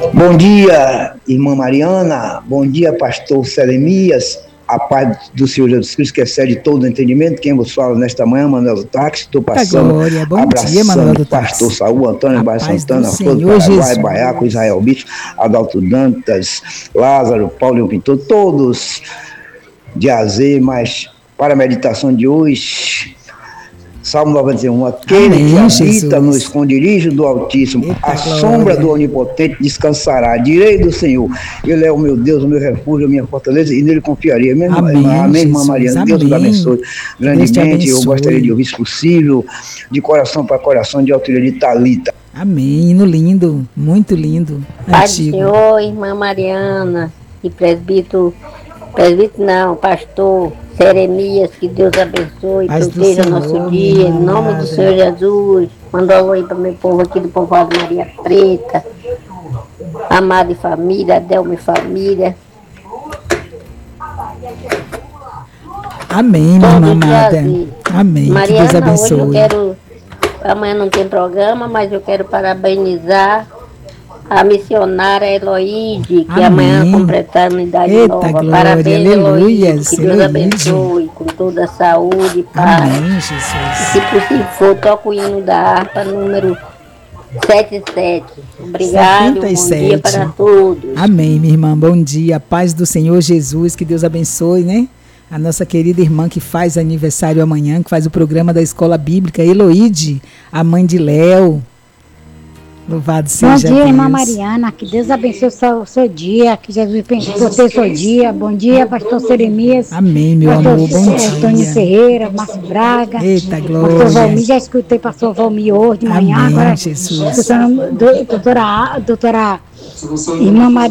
Bom dia, irmã Mariana. Bom dia, pastor Seremias. A paz do Senhor Jesus Cristo, que excede todo o entendimento. Quem vos fala nesta manhã, Manuel do Táxi. Estou passando, glória. Bom abraçando dia, Manuel do pastor Táxi. Saúl, Antônio Bairro Santana, Flor do Paraguai, Baiaco, Israel Bicho, Adalto Dantas, Lázaro, Paulinho Pintor, todos de azer, mas para a meditação de hoje, Salmo 91, aquele que habita no esconderijo do Altíssimo, a sombra do Onipotente descansará, direi do Senhor, Ele é o meu Deus, o meu refúgio, a minha fortaleza, e nele confiaria. Amém, irmã Mariana, Deus te abençoe grandemente. Eu gostaria de ouvir, se possível, de coração para coração, de autoria de Thalita. Amém, hino lindo, muito lindo. Pai do Senhor, irmã Mariana e presbítero não, pastor Seremias, que Deus abençoe, proteja nosso dia, em nome do Senhor Jesus. Manda um alô aí para meu povo aqui do povoado Maria Preta, Amada e família, Adelma e família. Amém, minha amada. Amém, Mariana, que Deus abençoe. Hoje amanhã não tem programa, mas eu quero parabenizar a missionária Eloide, que amanhã completar a unidade nova. Glória, parabéns, Eloide. Que Deus abençoe, com toda a saúde e paz. Amém, Jesus. Se possível for, toca o hino da harpa número 77. Obrigado, 77. Bom dia para todos. Amém, minha irmã, bom dia. Paz do Senhor Jesus, que Deus abençoe, né? A nossa querida irmã que faz aniversário amanhã, que faz o programa da Escola Bíblica, Eloide, a mãe de Léo. Louvado seja Deus. Bom dia, irmã Mariana, que Deus abençoe o seu dia, que Jesus abençoe o seu dia. Bom dia, pastor Seremias. Amém, meu amor, bom dia. Antônio Ferreira, Márcio Braga. Eita, glória. Pastor Valmir, já escutei pastor Valmir hoje de manhã. Amém, agora, Jesus. doutora irmã Mariana.